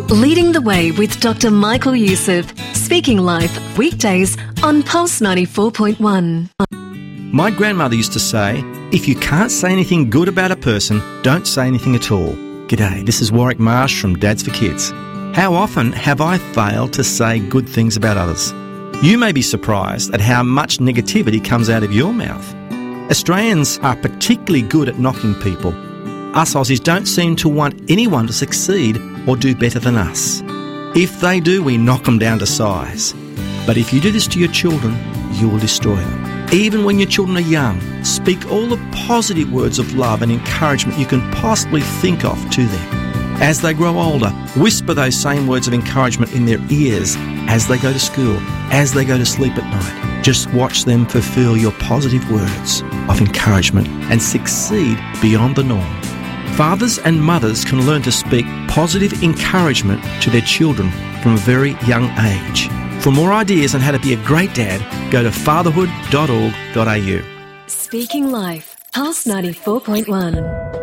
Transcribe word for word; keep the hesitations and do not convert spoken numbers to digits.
Leading the Way with Doctor Michael Youssef. Speaking Life, weekdays on Pulse ninety-four point one. My grandmother used to say, if you can't say anything good about a person, don't say anything at all. G'day, this is Warwick Marsh from Dads for Kids. How often have I failed to say good things about others? You may be surprised at how much negativity comes out of your mouth. Australians are particularly good at knocking people. Us Aussies don't seem to want anyone to succeed or do better than us. If they do, we knock them down to size. But if you do this to your children, you will destroy them. Even when your children are young, speak all the positive words of love and encouragement you can possibly think of to them. As they grow older, whisper those same words of encouragement in their ears as they go to school, as they go to sleep at night. Just watch them fulfill your positive words of encouragement and succeed beyond the norm. Fathers and mothers can learn to speak positive encouragement to their children from a very young age. For more ideas on how to be a great dad, go to fatherhood dot org dot a u. Speaking Life, Pulse ninety-four point one.